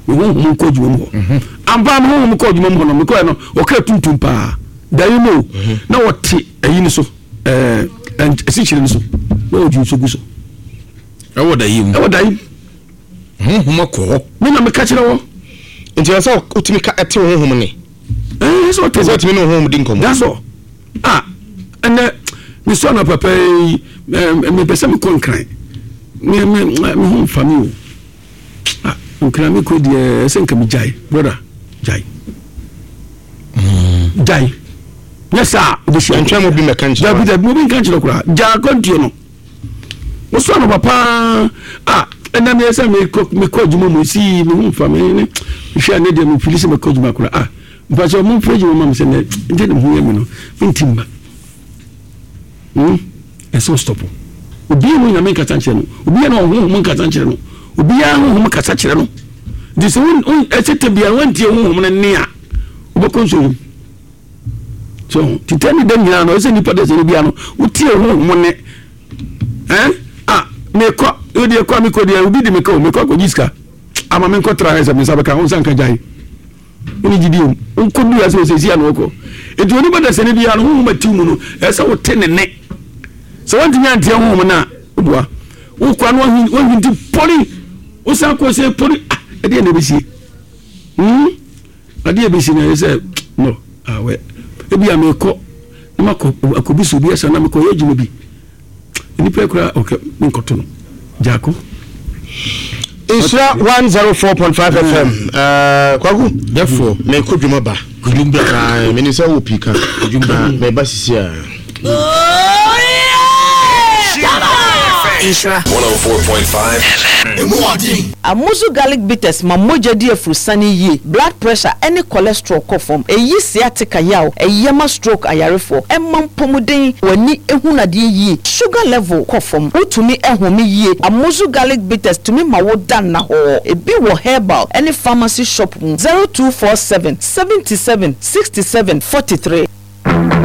honhom ko djuma mo amba mo honhom ko djuma mo no me ko no o ka tuntum pa dayi mo na wote ayi ni so esichire ni so na oju so gu so e wo dayi honhom ko me na me ka kire wo nti ya so utimi ka ete honhom ni so utimi no honhom din komo that's all and me so na papa me pesa me konkran me home family nkra me ko die senka me jai brother jai jai yes sir obishi antwa mo bi me kanchi da mo bi kanchi lokura ja kontio no mo so na papa ena me esa me ko djuma mo si me home family ne hwe ne de me filisi me ko djuma kura mpa so mo proje mo mam se ne nje ne hu yemi no ntimba eso stop obi mu na me kasa nche no obi na ho mo kasa nche no obi ya ho mo kasa nche no dis won etete bia wantie ho mo ne a oboko nso so titani dem nyina no se nipa de se bia no utie ho mo ne me ko odi ko mi ko dia obi di me ko jiska ama me ko tra esa me sabaka on sanka jai ni gidium on ko du ya se sia no ko edu oni bada se ne bia no ho mo matimu no esa wo tenene so want me antia ho na obua wo kwa no wo hindi poli wo san ko se poli e de na be sie ade e be sie na say no we e bia me ko ma ko akobiso bi esa na me ko yejimo bi ni pe kura okay nkoto no jako Isra 104.5 FM kwagu therefore me ko dwuma ba kujumba ka me ni se wo pika kujumba me ba sisi a Isra 104.5 Amuzu garlic bitters mamoja di efrusani yi blood pressure any cholesterol kofom eyi sciatica yaw eyema stroke ayarefo emam pomuden wani ehunade yi sugar level kofom utumi ehome yi Amuzu garlic bitters tumi mawodan na ho ebi wo herbal any pharmacy shop 0247 77 67 43